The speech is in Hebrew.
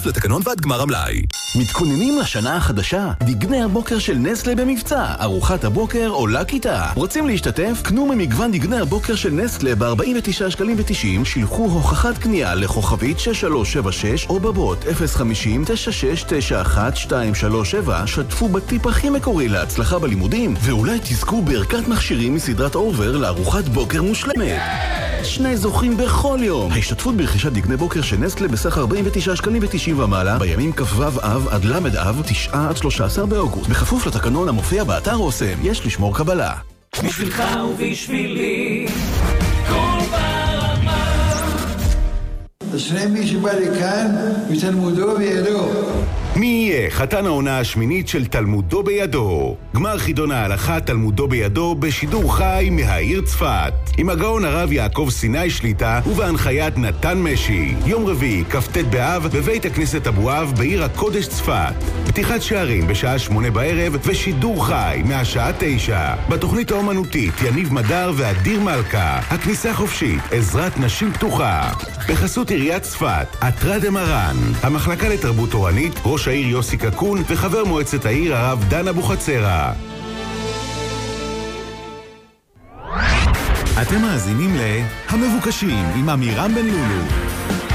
לתקנון ועד גמר המלאי. מתכוננים לשנה החדשה? דגני הבוקר של נסטלה במבצע. ארוחת הבוקר עולה כיתה. רוצים להשתתף? קנו ממגוון דגני הבוקר של נסטלה ב-49.90 שקלים, שילחו הוכחת קנייה לכוכבית 6376 או בבוט 050-9691-237. שתפו בטיפ הכי מקורי להצלחה בלימודים, ואולי תזכו בערכת מכשירים מסדרת אובר לארוחת בוקר מושלמת. 2 זוכים בכל יום. ההשתתפות ברכישת דגני בוקר של נסטלה בסך 49.90 שקלים ומעלה בימים כ"ו אב עד ל' אב 9 עד 13 באוגוסט, בכפוף לתקנון המופיע באתר אוסם. יש לשמור קבלה. בשבילך ובשבילי כל ברמה. השני מי שבא לכאן ותלמודו בידו. מי יהיה חתן העונה השמינית של תלמודו בידו? גמר חידון ההלכה תלמודו בידו בשידור חי מהעיר צפת, עם הגאון הרב יעקב סיני שליטה ובהנחיית נתן משי. יום רביעי כ"ט באב בבית הכנסת אבואב בעיר הקודש צפת. פתיחת שערים בשעה 8 בערב ושידור חי מהשעה 9. בתוכנית האומנותית יניב מדר ואדיר מלכה. הכניסה חופשית, עזרת נשים פתוחה. בחסות עיריית צפת, עטרה דמרן, המחלקה לתרבות תורנית, ראש העיר יוסי קקון וחבר מועצת העיר הרב דן אבוחצירא. אתם מאזינים ל-המבוקשים עם אמירם בן לולו.